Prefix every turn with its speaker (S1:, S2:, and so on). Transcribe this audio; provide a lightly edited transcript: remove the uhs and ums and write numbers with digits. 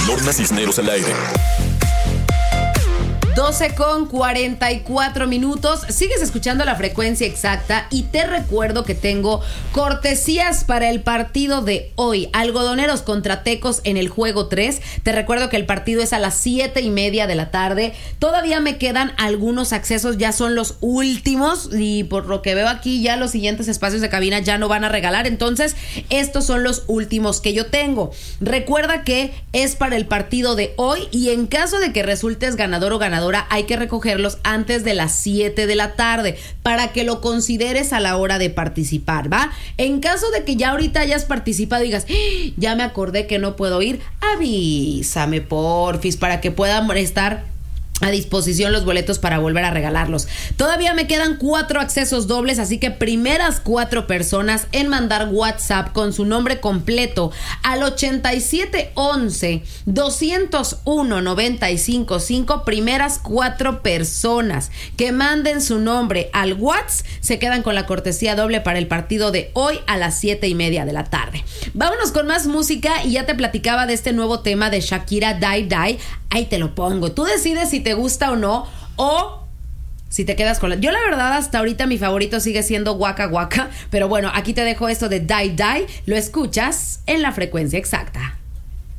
S1: Lorna Cisneros al aire.
S2: 12:44. Sigues escuchando La Frecuencia Exacta y te recuerdo que tengo cortesías para el partido de hoy. Algodoneros contra Tecos en el juego 3. Te recuerdo que el partido es a las 7:30 de la tarde. Todavía me quedan algunos accesos, ya son los últimos y por lo que veo aquí ya los siguientes espacios de cabina ya no van a regalar. Entonces estos son los últimos que yo tengo. Recuerda que es para el partido de hoy y en caso de que resultes ganador o ganadora hay que recogerlos antes de las 7 de la tarde para que lo consideres a la hora de participar, ¿va? En caso de que ya ahorita hayas participado y digas, ya me acordé que no puedo ir, avísame porfis para que puedan estar a disposición los boletos para volver a regalarlos. Todavía me quedan 4 accesos dobles, así que primeras 4 personas en mandar WhatsApp con su nombre completo al 8711-201-955. Primeras 4 personas que manden su nombre al WhatsApp se quedan con la cortesía doble para el partido de hoy a las 7:30 de la tarde. Vámonos con más música y ya te platicaba de este nuevo tema de Shakira, Die Die. Ahí te lo pongo. Tú decides si te gusta o no, o si te quedas con la... Yo la verdad hasta ahorita mi favorito sigue siendo Waka Waka, pero bueno, aquí te dejo esto de Die Die. Lo escuchas en La Frecuencia Exacta.